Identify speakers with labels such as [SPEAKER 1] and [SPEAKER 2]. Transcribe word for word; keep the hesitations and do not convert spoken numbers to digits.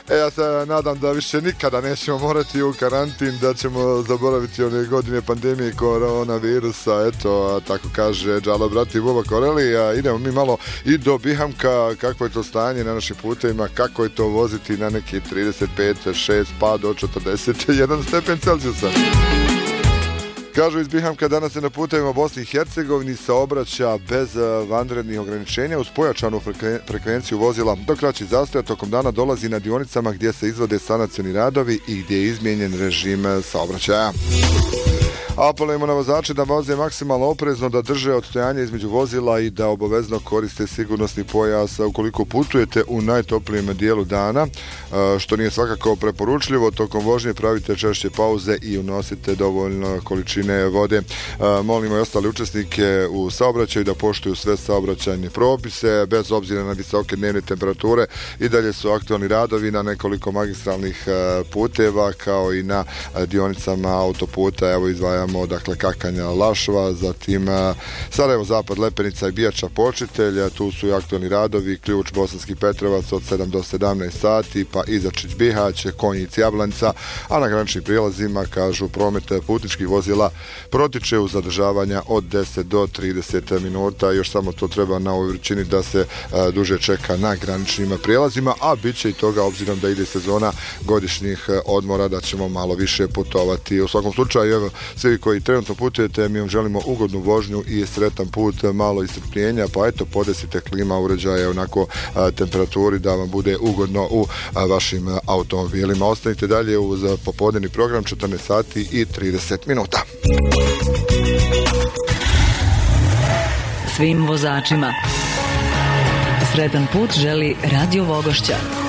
[SPEAKER 1] E, ja se nadam da više nikada nećemo morati u karantin, da ćemo zaboraviti one godine pandemije koronavirusa, eto, tako kaže Džalo brati Buba Koreli. A idemo mi malo i do Bihamka, kako je to stanje na našim putevima, kako je to voziti na neki trideset pet, šest pa do četrdeset jedan stepen Celzijusa. Kažu iz Bihamka, danas se na putevima Bosni i Hercegovini saobraća bez vanrednih ograničenja uz pojačanu frekvenciju vozila. Do kraćih zastoja tokom dana dolazi na dionicama gdje se izvode sanacioni radovi i gdje je izmijenjen režim saobraćaja. Apelujemo na vozače da voze maksimalno oprezno, da drže odstojanje između vozila i da obavezno koriste sigurnosni pojas ukoliko putujete u najtoplijem dijelu dana, što nije svakako preporučljivo. Tokom vožnje pravite češće pauze i unosite dovoljno količine vode. Molimo i ostale učesnike u saobraćaju da poštuju sve saobraćajne propise, bez obzira na visoke dnevne temperature. I dalje su aktualni radovi na nekoliko magistralnih puteva kao i na dionicama autoputa. Evo izdvajamo dakle Kakanja Lašva, zatim Sarajevo Zapad Lepenica i Bijača Počitelj, tu su i aktualni radovi, ključ Bosanski Petrovac od sedam do sedamnaest sati, pa Izačić Bihać, Konjic Jablanca, a na graničnim prijelazima kažu promet putničkih vozila protiče uz zadržavanja od deset do trideset minuta. Još samo to treba na ovoj vrućini da se a, duže čeka na graničnim prijelazima, a bit će i toga obzirom da ide sezona godišnjih odmora, da ćemo malo više putovati. U svakom slučaju, evo, svi koji trenutno putujete, mi vam želimo ugodnu vožnju i sretan put, malo iscrpljenja, pa eto, podesite klima uređaje onako a, temperaturi da vam bude ugodno u a, vašim a, automobilima. Ostanite dalje uz popodnevni program, četrnaest sati i trideset minuta.
[SPEAKER 2] Svim vozačima sretan put želi Radio Vogošća.